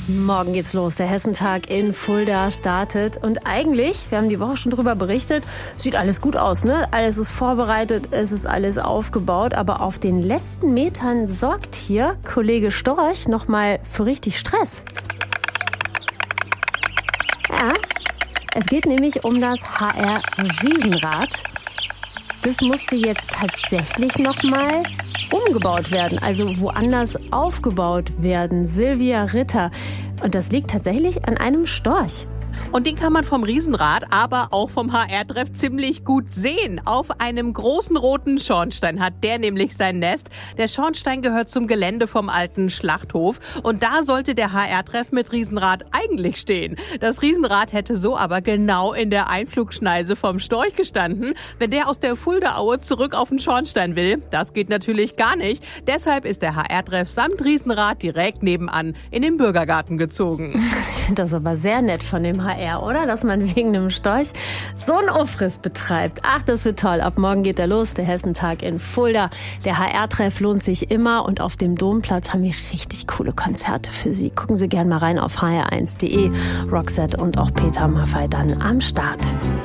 Morgen geht's los. Der Hessentag in Fulda startet. Und eigentlich, wir haben die Woche schon drüber berichtet, sieht alles gut aus, ne? Alles ist vorbereitet, es ist alles aufgebaut. Aber auf den letzten Metern sorgt hier Kollege Storch nochmal für richtig Stress. Ja, es geht nämlich um das HR-Riesenrad. Das musste jetzt tatsächlich nochmal umgebaut werden, also woanders aufgebaut werden. Silvia Ritter. Und das liegt tatsächlich an einem Storch. Und den kann man vom Riesenrad, aber auch vom HR-Treff ziemlich gut sehen. Auf einem großen roten Schornstein hat der nämlich sein Nest. Der Schornstein gehört zum Gelände vom alten Schlachthof. Und da sollte der HR-Treff mit Riesenrad eigentlich stehen. Das Riesenrad hätte so aber genau in der Einflugschneise vom Storch gestanden. Wenn der aus der Fuldaaue zurück auf den Schornstein will, das geht natürlich gar nicht. Deshalb ist der HR-Treff samt Riesenrad direkt nebenan in den Bürgergarten gezogen. Ich finde das aber sehr nett von dem HR, oder? Dass man wegen einem Storch so einen Aufriss betreibt. Ach, das wird toll. Ab morgen geht er los, der Hessentag in Fulda. Der HR-Treff lohnt sich immer und auf dem Domplatz haben wir richtig coole Konzerte für Sie. Gucken Sie gerne mal rein auf hr1.de. Roxette und auch Peter Maffay dann am Start.